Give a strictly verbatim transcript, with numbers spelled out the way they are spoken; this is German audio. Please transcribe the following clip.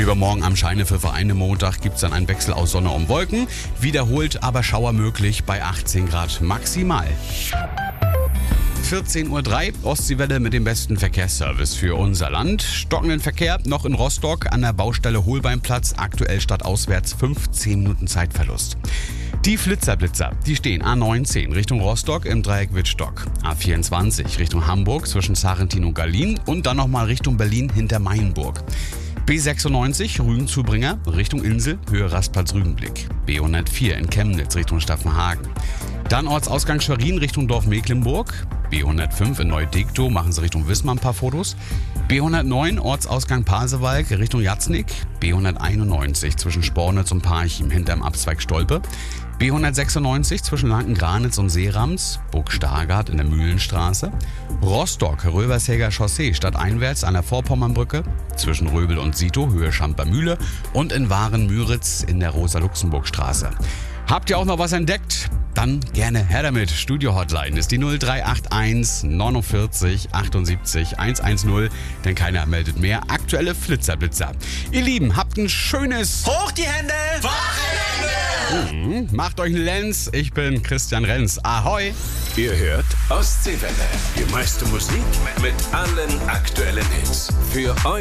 Übermorgen am Scheinefel-Verein Montag gibt es dann einen Wechsel aus Sonne und Wolken. Wiederholt aber Schauer möglich bei achtzehn Grad maximal. vierzehn Uhr drei, Ostseewelle mit dem besten Verkehrsservice für unser Land. Stockenden Verkehr noch in Rostock an der Baustelle Holbeinplatz, aktuell stadtauswärts fünfzehn Minuten Zeitverlust. Die Flitzerblitzer, die stehen A neunzehn Richtung Rostock im Dreieck Wittstock, A vierundzwanzig Richtung Hamburg zwischen Sarrentin und Gallien und dann nochmal Richtung Berlin hinter Mainburg. B sechsundneunzig Rügenzubringer Richtung Insel, Höhe Rastplatz Rügenblick. B hundertvier in Chemnitz Richtung Staffenhagen. Dann Ortsausgang Schwerin Richtung Dorf Mecklenburg. B hundertfünf in Neu-Degtow, machen Sie Richtung Wismar ein paar Fotos. B hundertneun Ortsausgang Pasewalk Richtung Jatznick. B hunderteinundneunzig zwischen Spornitz und Parchim hinterm Abzweig Stolpe. B hundertsechsundneunzig zwischen Lankengranitz und Seerams, Burg Stargard in der Mühlenstraße. Rostock, Rövershäger Chaussee stadteinwärts an der Vorpommernbrücke. Zwischen Röbel und Sito, Höhe Schamper Mühle. Und in Waren-Müritz in der Rosa-Luxemburg-Straße. Habt ihr auch noch was entdeckt? Dann gerne her damit. Studio-Hotline ist die null drei acht eins neunundvierzig achtundsiebzig hundertzehn, denn keiner meldet mehr. Aktuelle Flitzerblitzer. Ihr Lieben, habt ein schönes Hoch die Hände! Wochenende! Hm, macht euch einen Lenz. Ich bin Christian Renz. Ahoi! Ihr hört Ostseewelle. Die meiste Musik mit allen aktuellen Hits. Für euch.